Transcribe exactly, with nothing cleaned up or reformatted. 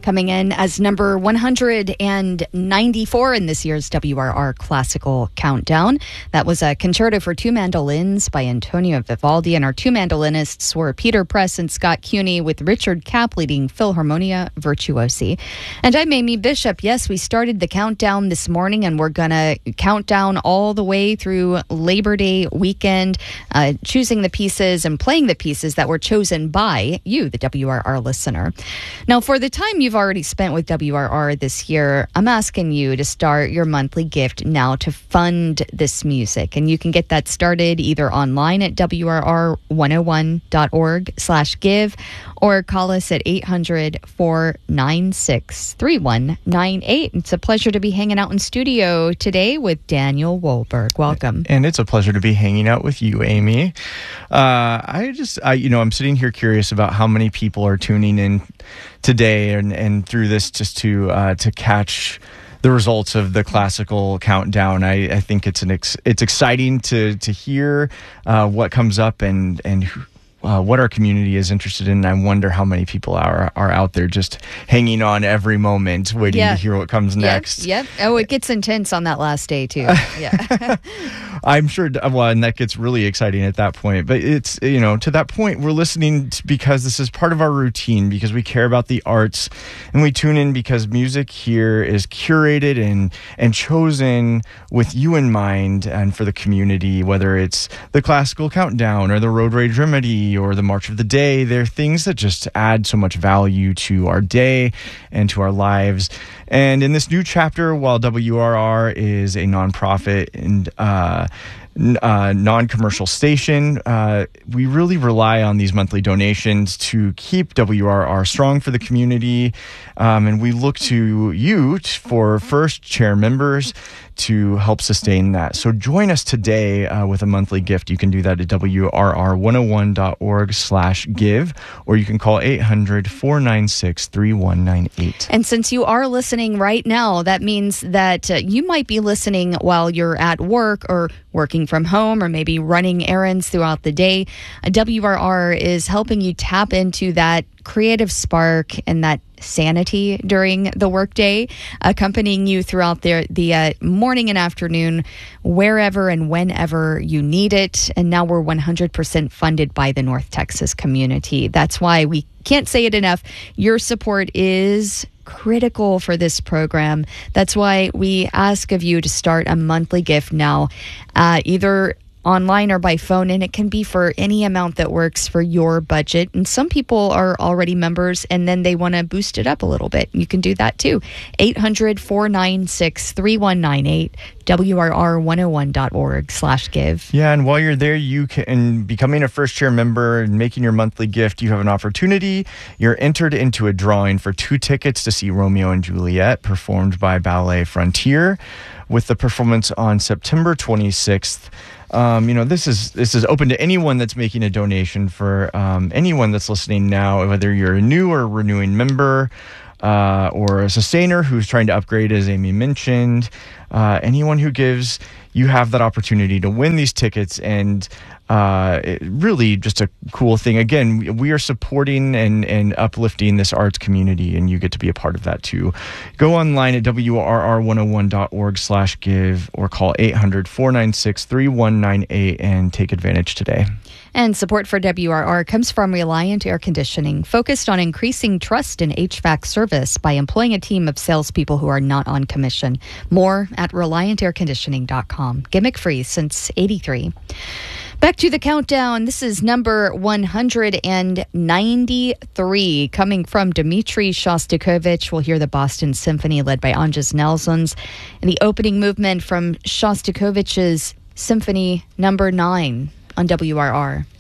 coming in as number one hundred ninety-four in this year's W R R Classical Countdown. That was a concerto for two mandolins by Antonio Vivaldi, and our two mandolinists were Peter Press and Scott Cuny, with Richard Kapp leading Philharmonia Virtuosi. And I'm Amy Bishop. Yes, we started the countdown this morning, and we're going to count down all the way through Labor Day weekend, uh, choosing the pieces and playing the pieces that were chosen by you, the W R R listener. Now, for the time you've already spent with W R R this year, I'm asking you to start your monthly gift now to fund this music. And you can get that started either online at W R R one oh one dot org slash give or call us at eight hundred, four nine six, three one nine eight. It's a pleasure to be hanging out in studio today with Daniel Wohlberg. Welcome. And it's a pleasure to be hanging out with you, Amy. Uh, I just, I, you know, I'm sitting here curious about how many people are tuning in today and, and through this just to uh, to catch the results of the classical countdown. I, I think it's an ex- it's exciting to to hear uh, what comes up and and uh, what our community is interested in. I wonder how many people are are out there just hanging on every moment, waiting yeah. to hear what comes next. Yep. yep. Oh, it gets intense on that last day too. Yeah. I'm sure, well, and that gets really exciting at that point. But it's, you know, to that point, we're listening to, because this is part of our routine, because we care about the arts, and we tune in because music here is curated and and chosen with you in mind and for the community, whether it's the Classical Countdown or the Road Rage Remedy or the March of the Day. They're things that just add so much value to our day and to our lives. And in this new chapter, while W R R is a nonprofit and uh, n- uh, non-commercial station, uh, we really rely on these monthly donations to keep W R R strong for the community. Um, and we look to you t- for first chair members to help sustain that. So join us today uh, with a monthly gift. You can do that at W R R one oh one dot org slash give, or you can call eight hundred, four nine six, three one nine eight. And since you are listening right now, that means that uh, you might be listening while you're at work or working from home or maybe running errands throughout the day. Uh, W R R is helping you tap into that creative spark and that sanity during the workday, accompanying you throughout the, the uh, morning and afternoon, wherever and whenever you need it. And now we're one hundred percent funded by the North Texas community. That's why we can't say it enough. Your support is critical for this program. That's why we ask of you to start a monthly gift now, uh, either online or by phone, and it can be for any amount that works for your budget. And some people are already members and then they want to boost it up a little bit. You can do that too. eight hundred, four nine six, three one nine eight, W R R one oh one dot org slash give. Yeah, and while you're there, you can, becoming a first chair member and making your monthly gift, you have an opportunity. You're entered into a drawing for two tickets to see Romeo and Juliet performed by Ballet Frontier, with the performance on September twenty-sixth. Um, you know, this is this is open to anyone that's making a donation. For um, anyone that's listening now, whether you're a new or renewing member, uh, or a sustainer who's trying to upgrade, as Amy mentioned, uh, anyone who gives, you have that opportunity to win these tickets. And uh, it, really just a cool thing. Again, we are supporting and, and uplifting this arts community, and you get to be a part of that too. Go online at W R R one oh one dot org slash give or call eight hundred, four nine six, three one nine eight and take advantage today. And support for W R R comes from Reliant Air Conditioning, focused on increasing trust in H V A C service by employing a team of salespeople who are not on commission. More at reliant air conditioning dot com. Gimmick free since eighty-three. Back to the countdown. This is number one hundred ninety-three, coming from Dmitri Shostakovich. We'll hear the Boston Symphony led by Andrzej Nelsons, and the opening movement from Shostakovich's Symphony number nine on W R R.